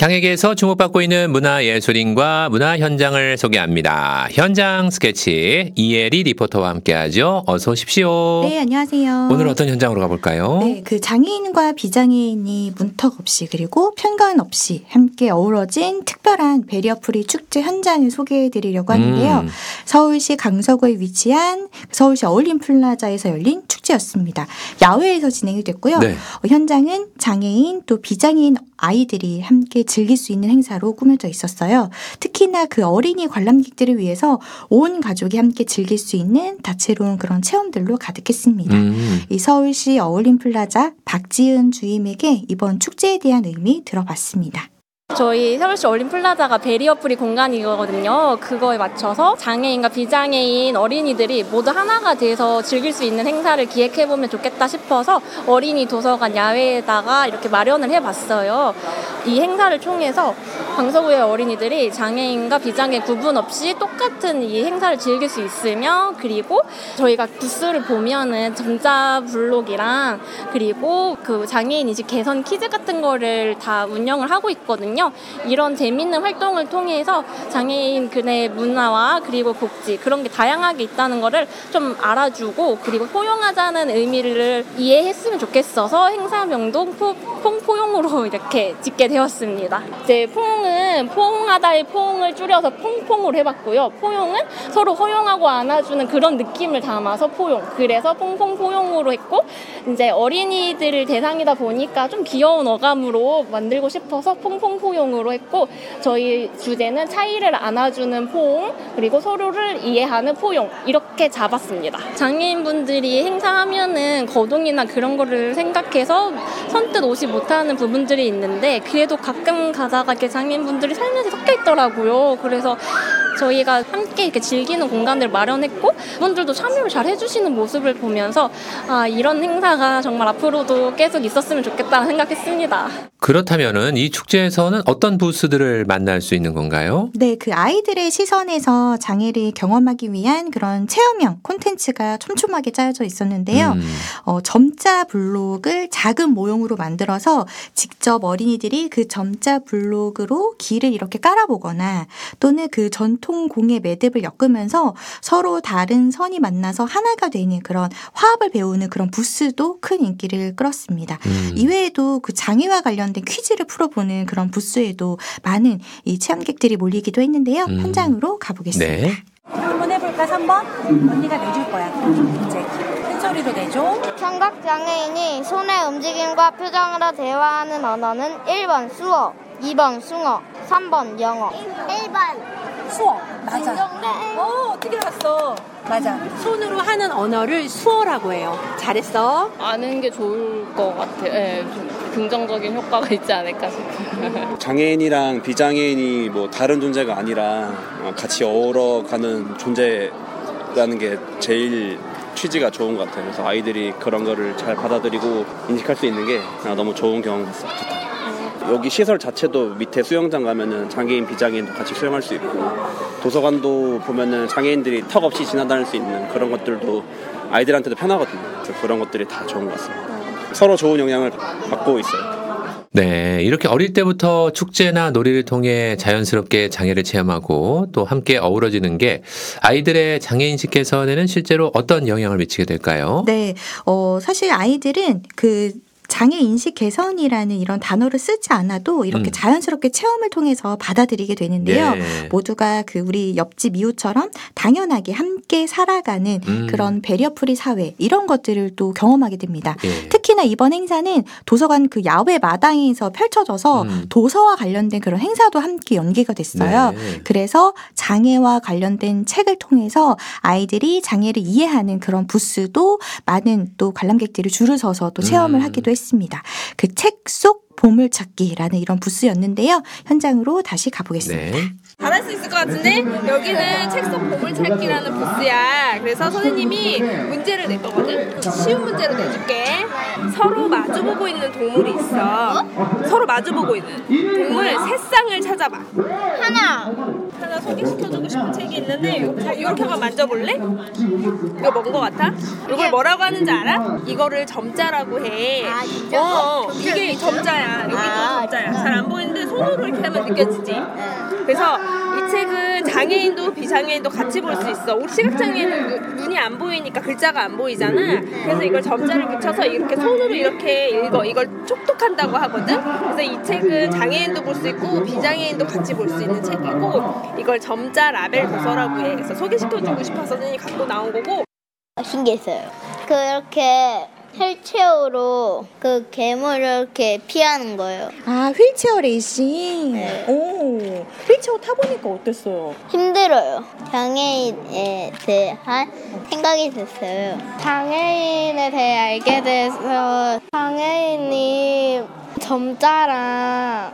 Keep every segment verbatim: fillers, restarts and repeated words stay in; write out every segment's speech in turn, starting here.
장에게서 주목받고 있는 문화예술인과 문화 현장을 소개합니다. 현장 스케치 이혜리 리포터와 함께하죠. 어서 오십시오. 네, 안녕하세요. 오늘 어떤 현장으로 가볼까요? 네, 그 장애인과 비장애인이 문턱 없이 그리고 편견 없이 함께 어우러진 특별한 베리어프리 축제 현장을 소개해드리려고 하는데요. 음. 서울시 강서구에 위치한 서울시 어울림 플라자에서 열린 축제였습니다. 야외에서 진행이 됐고요. 네. 어, 현장은 장애인 또 비장애인 아이들이 함께 즐길 수 있는 행사로 꾸며져 있었어요. 특히나 그 어린이 관람객들을 위해서 온 가족이 함께 즐길 수 있는 다채로운 그런 체험들로 가득했습니다. 음. 이 서울시 어울림 플라자 박지은 주임에게 이번 축제에 대한 의미 들어봤습니다. 저희 서울시 어울림 플라자가 베리어프리 공간이거든요. 그거에 맞춰서 장애인과 비장애인 어린이들이 모두 하나가 돼서 즐길 수 있는 행사를 기획해보면 좋겠다 싶어서 어린이 도서관 야외에다가 이렇게 마련을 해봤어요. 이 행사를 통해서 강서구의 어린이들이 장애인과 비장애 구분 없이 똑같은 이 행사를 즐길 수 있으며, 그리고 저희가 부스를 보면은 전자블록이랑 그리고 그 장애인 인식 개선 퀴즈 같은 거를 다 운영을 하고 있거든요. 이런 재밌는 활동을 통해서 장애인 그네 문화와 그리고 복지 그런 게 다양하게 있다는 거를 좀 알아주고, 그리고 포용하자는 의미를 이해했으면 좋겠어서 행사명도 포, 퐁포용으로 이렇게 짓게 되었습니다. 이제 포용은 포옹하다의 포옹을 줄여서 퐁퐁으로 해봤고요. 포용은 서로 허용하고 안아주는 그런 느낌을 담아서 포용. 그래서 퐁퐁포용으로 했고, 이제 어린이들을 대상이다 보니까 좀 귀여운 어감으로 만들고 싶어서 퐁퐁포용 으로 했고, 저희 주제는 차이를 안아주는 포옹 그리고 서로를 이해하는 포용, 이렇게 잡았습니다. 장애인분들이 행사하면은 거동이나 그런 거를 생각해서 선뜻 오지 못하는 부분들이 있는데, 그래도 가끔 가다가 이렇게 장애인분들이 살면서 섞여 있더라고요. 그래서 저희가 함께 이렇게 즐기는 공간을 마련했고, 그분들도 참여를 잘 해주시는 모습을 보면서 아, 이런 행사가 정말 앞으로도 계속 있었으면 좋겠다는 생각했습니다. 그렇다면은 이 축제에서는 어떤 부스들을 만날 수 있는 건가요? 네, 그 아이들의 시선에서 장애를 경험하기 위한 그런 체험형 콘텐츠가 촘촘하게 짜여져 있었는데요. 음. 어, 점자 블록을 작은 모형으로 만들어서 직접 어린이들이 그 점자 블록으로 길을 이렇게 깔아보거나, 또는 그 전통 공예 매듭을 엮으면서 서로 다른 선이 만나서 하나가 되는 그런 화합을 배우는 그런 부스도 큰 인기를 끌었습니다. 음. 이외에도 그 장애와 관련된 퀴즈를 풀어보는 그런 부스에도 많은 이 체험객들이 몰리기도 했는데요. 음. 현장으로 가보겠습니다. 네. 한번 해볼까? 삼 번? 언니가 내줄 거야. 이제 큰 소리로 내줘. 청각장애인이 손의 움직임과 표정으로 대화하는 언어는 일 번 수어, 이 번 숭어, 삼 번 영어. 일 번 수어. 맞아. 어, 어떻게 알았어? 맞아. 손으로 하는 언어를 수어라고 해요. 잘했어. 아는 게 좋을 것 같아요. 네, 좀 긍정적인 효과가 있지 않을까 싶어요. 장애인이랑 비장애인이 뭐 다른 존재가 아니라 같이 어우러가는 존재라는 게 제일 취지가 좋은 것 같아요. 그래서 아이들이 그런 거를 잘 받아들이고 인식할 수 있는 게 너무 좋은 경험 같아요. 여기 시설 자체도 밑에 수영장 가면은 장애인, 비장애인도 같이 수영할 수 있고, 도서관도 보면은 장애인들이 턱 없이 지나다닐 수 있는 그런 것들도 아이들한테도 편하거든요. 그래서 그런 것들이 다 좋은 것 같습니다. 서로 좋은 영향을 받고 있어요. 네, 이렇게 어릴 때부터 축제나 놀이를 통해 자연스럽게 장애를 체험하고 또 함께 어우러지는 게 아이들의 장애인식 개선에는 실제로 어떤 영향을 미치게 될까요? 네, 어, 사실 아이들은 그 장애 인식 개선이라는 이런 단어를 쓰지 않아도 이렇게 음. 자연스럽게 체험을 통해서 받아들이게 되는데요. 네. 모두가 그 우리 옆집 이웃처럼 당연하게 함께 살아가는 음. 그런 배려프리 사회, 이런 것들을 또 경험하게 됩니다. 예. 특히나 이번 행사는 도서관 그 야외 마당에서 펼쳐져서 음. 도서와 관련된 그런 행사도 함께 연기가 됐어요. 네. 그래서 장애와 관련된 책을 통해서 아이들이 장애를 이해하는 그런 부스도 많은 또 관람객들이 줄을 서서 또 체험을 음. 하기도 했습니다. 그 책 속 보물찾기라는 이런 부스였는데요. 현장으로 다시 가보겠습니다. 네. 잘할 수 있을 것 같은데, 여기는 책 속 보물찾기라는 부스야. 그래서 선생님이 문제를 낼 거거든. 쉬운 문제로 내줄게. 서로 마주보고 있는 동물이 있어. 서로 마주보고 있는 동물 세 쌍을 찾아봐. 하나. 하나 소개시켜주고 싶은 책이 있는데, 자, 이렇게 한번 만져볼래? 이거 뭔 거 같아? 이걸 뭐라고 하는지 알아? 이거를 점자라고 해. 아, 진짜? 어, 이게 점자야. 여기도 아, 점자야. 잘 안 보이는데 손 손으로 이렇게 하면 느껴지지. 그래서 이 책은 장애인도 비장애인도 같이 볼 수 있어. 우리 시각장애인은 눈- 눈이 안 보이니까 글자가 안 보이잖아. 그래서 이걸 점자를 붙여서 이렇게 손으로 이렇게 읽어. 이걸 촉독한다고 하거든. 그래서 이 책은 장애인도 볼 수 있고 비장애인도 같이 볼 수 있는 책이고, 이걸 점자 라벨 도서라고 해. 그래서 소개시켜주고 싶어서 선생님이 갖고 나온 거고. 신기했어요. 그렇게 휠체어로 그 괴물을 이렇게 피하는 거예요. 아, 휠체어 레이싱. 네. 오, 휠체어 타보니까 어땠어요? 힘들어요. 장애인에 대한 생각이 됐어요. 장애인에 대해 알게 돼서 장애인이 점자랑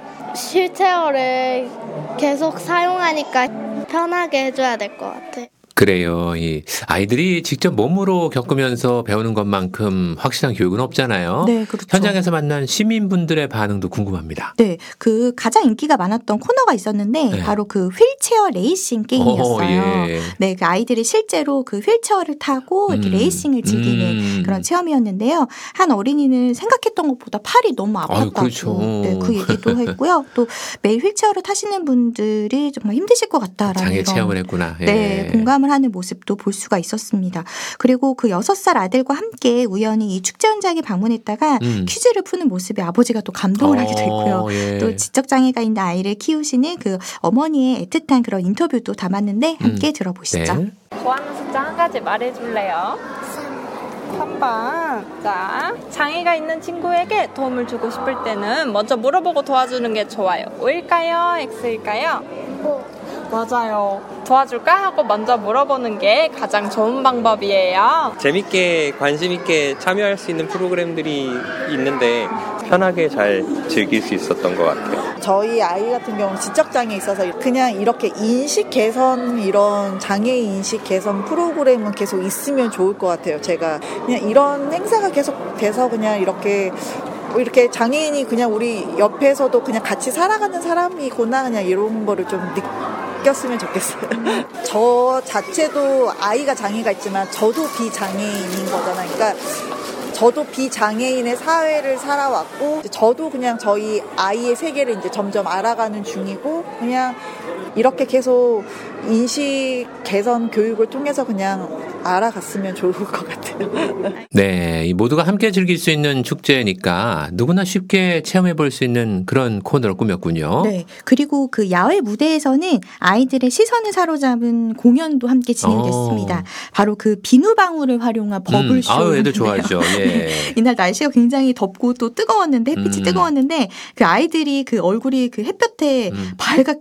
휠체어를 계속 사용하니까 편하게 해줘야 될 것 같아요. 그래요. 이 아이들이 직접 몸으로 겪으면서 배우는 것만큼 확실한 교육은 없잖아요. 네, 그렇죠. 현장에서 만난 시민분들의 반응도 궁금합니다. 네, 그 가장 인기가 많았던 코너가 있었는데 네. 바로 그 휠체어 레이싱 게임이었어요. 오, 예. 네, 그 아이들이 실제로 그 휠체어를 타고 이렇게 음, 레이싱을 즐기는 음. 그런 체험이었는데요. 한 어린이는 생각했던 것보다 팔이 너무 아팠다고 그렇죠. 네, 그 얘기도 했고요. 또 매일 휠체어를 타시는 분들이 정말 힘드실 것 같다라는 장애 이런 체험을 했구나. 예. 네, 공감을 하는 모습도 볼 수가 있었습니다. 그리고 그 여섯 살 아들과 함께 우연히 이 축제 현장에 방문했다가 음. 퀴즈를 푸는 모습에 아버지가 또 감동을 하게 됐고요. 어, 예. 또 지적장애가 있는 아이를 키우시는 그 어머니의 애틋한 그런 인터뷰도 담았는데 함께 음. 들어보시죠. 네. 좋아하는 숫자 한 가지 말해줄래요? 삼 번. 자, 장애가 있는 친구에게 도움을 주고 싶을 때는 먼저 물어보고 도와주는 게 좋아요. O일까요? X일까요? 맞아요. 도와줄까? 하고 먼저 물어보는 게 가장 좋은 방법이에요. 재밌게 관심 있게 참여할 수 있는 프로그램들이 있는데 편하게 잘 즐길 수 있었던 것 같아요. 저희 아이 같은 경우는 지적장애 있어서 그냥 이렇게 인식 개선, 이런 장애 인식 개선 프로그램은 계속 있으면 좋을 것 같아요. 제가 그냥 이런 행사가 계속 돼서 그냥 이렇게 뭐 이렇게 장애인이 그냥 우리 옆에서도 그냥 같이 살아가는 사람이구나, 그냥 이런 거를 좀 느꼈으면 좋겠어요. 저 자체도 아이가 장애가 있지만 저도 비장애인인 거잖아요. 그러니까 저도 비장애인의 사회를 살아왔고, 저도 그냥 저희 아이의 세계를 이제 점점 알아가는 중이고, 그냥 이렇게 계속 인식 개선 교육을 통해서 그냥 알아갔으면 좋을 것 같아요. 네, 이 모두가 함께 즐길 수 있는 축제니까 누구나 쉽게 체험해 볼 수 있는 그런 코너를 꾸몄군요. 네. 그리고 그 야외 무대에서는 아이들의 시선을 사로잡은 공연도 함께 진행됐습니다. 어. 바로 그 비누방울을 활용한 버블쇼. 음, 아유, 애들 좋아하죠. 예. 이날 날씨가 굉장히 덥고 또 뜨거웠는데 햇빛이 음. 뜨거웠는데 그 아이들이 그 얼굴이 그 햇볕에 음. 밝아